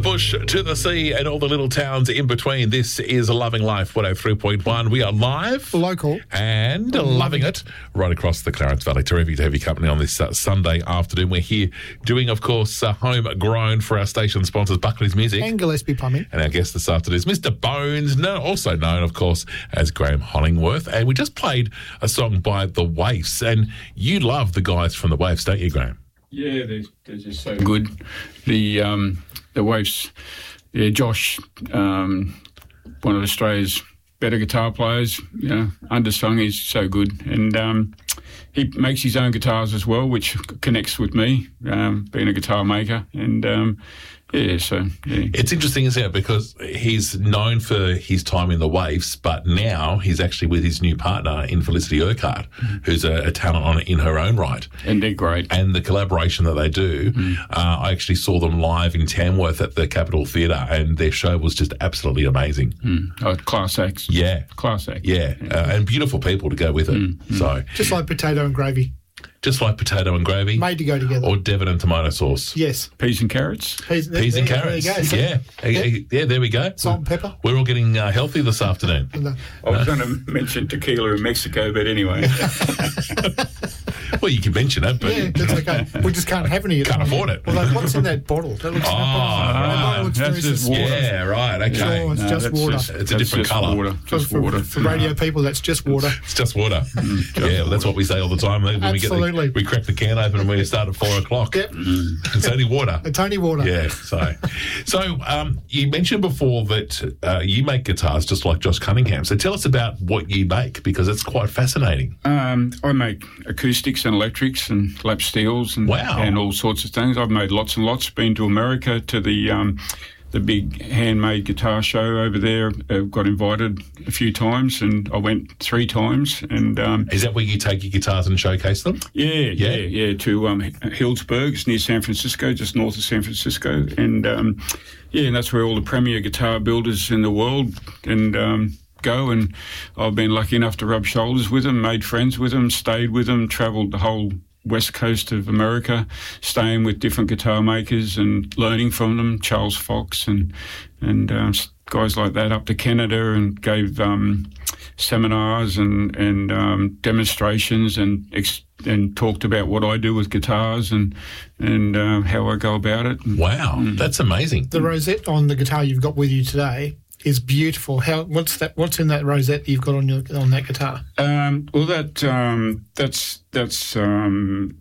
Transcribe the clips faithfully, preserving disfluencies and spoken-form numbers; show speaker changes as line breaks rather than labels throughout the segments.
bush to the sea and all the little towns in between. This is Loving Life one oh three point one. We are live,
local,
and loving it right across the Clarence Valley. Terrific to have your company on this uh, Sunday afternoon. We're here doing, of course, uh, homegrown for our station sponsors, Buckley's Music
and Gillespie Plumbing.
And our guest this afternoon is Mister Bones, no, also known, of course, as Graham Hollingworth. And we just played a song by The Waifs, and you love the guys from The Waifs, don't you, Graham?
Yeah, they're, they're just so good. The um, the Waifs, yeah, Josh, um, one of Australia's better guitar players, you know, undersung, he's so good. And um, he makes his own guitars as well, which connects with me, um, being a guitar maker. And um, yeah, so, yeah.
It's interesting, isn't it? Because he's known for his time in The Waifs, but now he's actually with his new partner in Felicity Urquhart, mm-hmm. who's a, a talent on it in her own right.
And they're great.
And the collaboration that they do, mm. uh, I actually saw them live in Tamworth at the Capitol Theatre, and their show was just absolutely amazing.
Mm. Oh, class acts.
Yeah.
Class act.
Yeah, yeah. Uh, and beautiful people to go with it. Mm. So
just like potato and gravy.
Just like potato and gravy.
Made to go together.
Or Devon and tomato sauce.
Yes.
Peas and carrots.
Peas,
Peas
there,
and
there,
carrots.
There you go.
Yeah. Yeah. Yeah, there we go.
Salt and pepper.
We're all getting uh, healthy this afternoon.
No. I was going to mention tequila in Mexico, but anyway.
Well, you can mention it, but...
Yeah, that's okay. We just can't have any of it.
Can't afford it.
Well, like, what's in that bottle? That looks,
oh,
that bottle looks
that's
very
just water.
Yeah, right, okay.
Sure, it's
no,
just water.
Just,
it's a different colour.
Water. Just
for,
water.
For radio no. people, that's just water.
It's just water. Mm, just yeah, well, that's
water.
what we say all the time. When
Absolutely.
We, get the, we crack the can open and we start at four o'clock.
Yep.
Mm. It's only water.
It's only water.
Yeah, so... So, um, you mentioned before that uh, you make guitars just like Josh Cunningham. So tell us about what you make, because it's quite fascinating.
Um, I make acoustics and electrics and lap steels and,
wow.
and all sorts of things. I've made lots and lots. Been to America to the um, the big handmade guitar show over there. Uh, got invited a few times, and I went three times. And um,
is that where you take your guitars and showcase them?
Yeah, yeah, yeah. yeah to um, Hillsburg, it's near San Francisco, just north of San Francisco, and um, yeah, and that's where all the premier guitar builders in the world and. Um, go and I've been lucky enough to rub shoulders with them, made friends with them, stayed with them, travelled the whole west coast of America, staying with different guitar makers and learning from them, Charles Fox and and uh, guys like that, up to Canada, and gave um, seminars and and um, demonstrations and ex- and talked about what I do with guitars and and uh, how I go about it.
Wow, mm. that's amazing.
The rosette on the guitar you've got with you today is beautiful. How? What's that? What's in that rosette that you've got on your on that guitar?
Um, well, that um, that's that's um,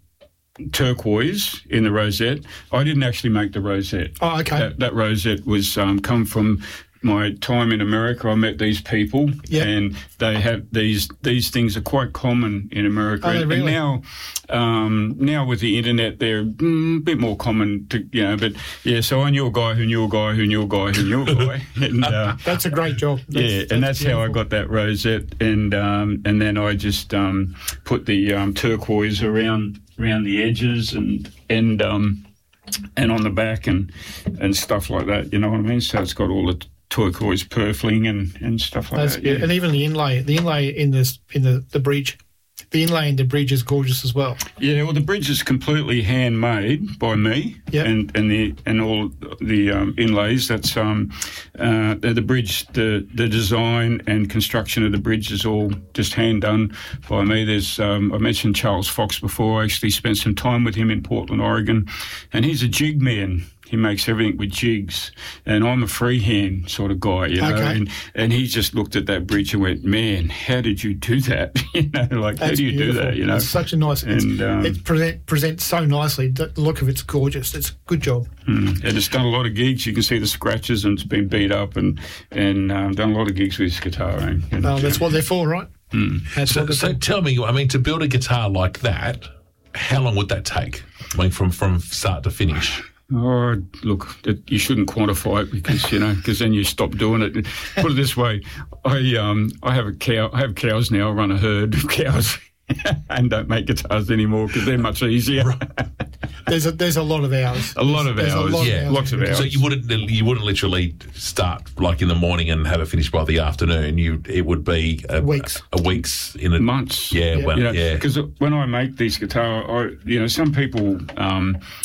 turquoise in the rosette. I didn't actually make the rosette.
Oh, okay.
That, that rosette was um, come from my time in America. I met these people,
yep.
and they have these these things are quite common in America.
Oh,
and,
really?
and now, um, now with the internet, they're mm, a bit more common to you know. But yeah, so I knew a guy who knew a guy who knew a guy who knew a guy. and, uh,
that's a great job. That's,
yeah,
that's
and that's
beautiful.
how I got that rosette, and um, and then I just um, put the um, turquoise around around the edges and and um, and on the back and and stuff like that. You know what I mean? So it's got all the turquoise purfling and, and stuff like
That's
that.
Yeah. And even the inlay, the inlay in this in the, the bridge, the inlay in the bridge is gorgeous as well.
Yeah, well, the bridge is completely handmade by me,
yep.
and and the and all the um, inlays. That's um, uh, the, the bridge, the the design and construction of the bridge is all just hand done by me. There's um, I mentioned Charles Fox before. I actually spent some time with him in Portland, Oregon, and he's a jig man. He makes everything with jigs, and I'm a freehand sort of guy, you know.
Okay.
And, and he just looked at that bridge and went, "Man, how did you do that? you know, like
That's
how do you
beautiful.
do that? You know,
it's such a nice.
And um,
it present, presents so nicely. The look of it's gorgeous. It's a good job.
Mm, and it's done a lot of gigs. You can see the scratches, and it's been beat up, and and um, done a lot of gigs with his guitar. Eh? And,
oh, that's what they're for, right?
Mm.
That's
so,
what they're
so
for.
tell me, I mean, to build a guitar like that, how long would that take? I mean, from from start to finish.
Oh, look, it, you shouldn't quantify it because, you know, because then you stop doing it. Put it this way, I um I have a cow, I have cows now, I run a herd of cows and don't make guitars anymore because they're much easier.
There's a there's a lot of hours.
A lot of
There's
hours,
a lot
yeah,
of hours
lots of hours.
So you wouldn't you wouldn't literally start like in the morning and have it finished by the afternoon. You it would be a,
Weeks.
a, a weeks in a
months.
Yeah,
Yeah.
well,
You know,
yeah.
because when I make these guitar, I, you know, some people um,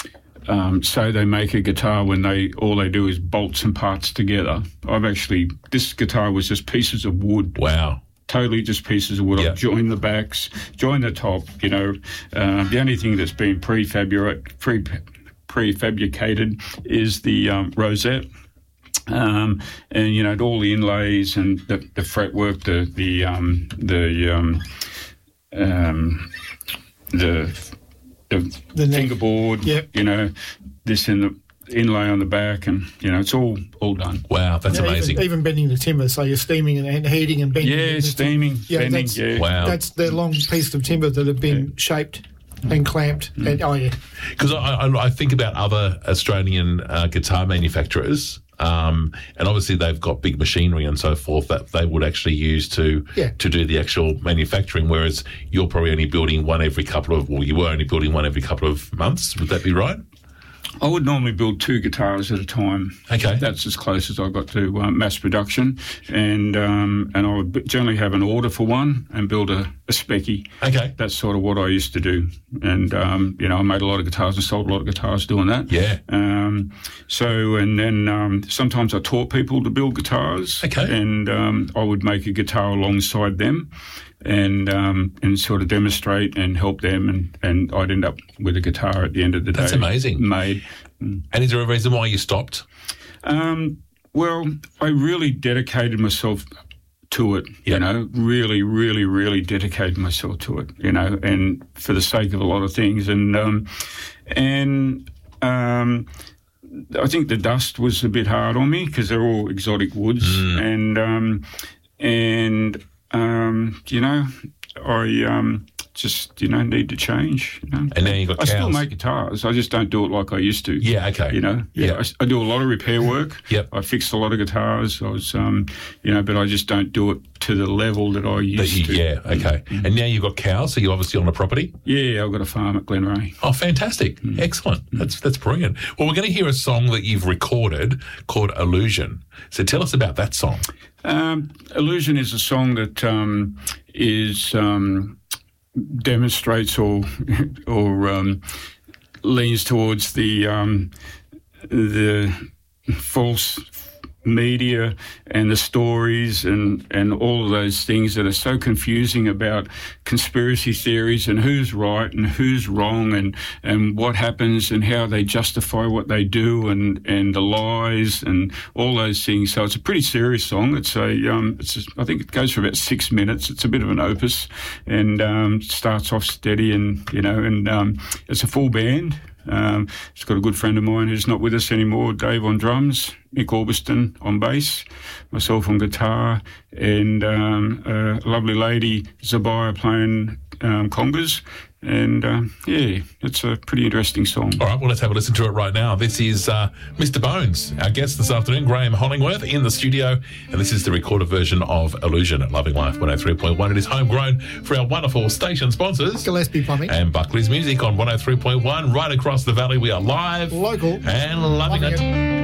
um, say they make a guitar when they all they do is bolt some parts together. I've actually, this guitar was just pieces of wood.
Wow.
Totally just pieces of wood.
Yeah.
I've joined the backs, joined the top, you know. Uh, the only thing that's been prefabura- pre prefabricated is the um, rosette. Um, and, you know, all the inlays and the, the fretwork, the, the, um, the, um, um, the, the,
The neck.
fingerboard,
Yep.
you know, this in the inlay on the back, and you know it's all all done.
Wow, that's
Yeah,
amazing.
Even, even bending the timber, so you're steaming and, and heating and bending.
Yeah,
the-
steaming,
Yeah,
bending,
that's-
yeah.
Wow.
That's the long piece of timber that have been shaped and clamped.
Mm.
And, oh, yeah.
Because I, I, I think about other Australian uh, guitar manufacturers, um, and obviously they've got big machinery and so forth that they would actually use to
Yeah.
to do the actual manufacturing, whereas you're probably only building one every couple of, well, you were only building one every couple of months. Would that be right?
I would normally build two guitars at a time.
Okay.
That's as close as I got to um, mass production, and um, and I would generally have an order for one and build a, a specky.
Okay.
That's sort of what I used to do, and um, you know I made a lot of guitars and sold a lot of guitars doing that.
Yeah.
Um, so and then um, sometimes I taught people to build guitars.
Okay.
And um, I would make a guitar alongside them. And um, and sort of demonstrate and help them, and, and I'd end up with a guitar at the end of the
That's
day.
amazing.
Made.
And is there a reason why you stopped?
Um, well, I really dedicated myself to it,
Yeah.
you know, really, really, really dedicated myself to it, you know, and for the sake of a lot of things. And, um, and, um, I think the dust was a bit hard on me because they're all exotic woods,
Mm.
and, um, and, um, you know, I, um, just, you know, need to change, you know.
And now you've got
I still
cows.
make guitars. I just don't do it like I used to.
Yeah, okay.
You know,
Yeah.
yeah, I, I do a lot of repair work.
Yep.
I fixed a lot of guitars. I was, um, you know, but I just don't do it to the level that I
That
used
you-
to.
yeah, okay. And now you've got cows, so you're obviously on a property.
Yeah, I've got a farm at Glenray.
Oh, fantastic. Excellent. That's that's brilliant. Well, we're going to hear a song that you've recorded called Illusion. So tell us about that song.
Um, Illusion is a song that um, is um, demonstrates or or um, leans towards the um, the false media and the stories and, and all of those things that are so confusing about conspiracy theories and who's right and who's wrong and, and what happens and how they justify what they do and, and the lies and all those things. So it's a pretty serious song. It's a, um, it's a, I think it goes for about six minutes. It's a bit of an opus and um, starts off steady and, you know, and um, it's a full band. Um, it's got a good friend of mine who's not with us anymore, Dave on drums, Mick Orbiston on bass, myself on guitar, and um, a lovely lady, Zabaya, playing um, congas. And, um, yeah, it's a pretty interesting song.
All right, well, let's have a listen to it right now. This is uh, Mister Bones, our guest this afternoon, Graham Hollingworth, in the studio. And this is the recorded version of Illusion at Loving Life one oh three point one. It is homegrown for our wonderful station sponsors.
Gillespie Plumbing.
And Buckley's Music on one oh three point one. Right across the valley, we are live.
Local.
And loving,
Loving
it.
it.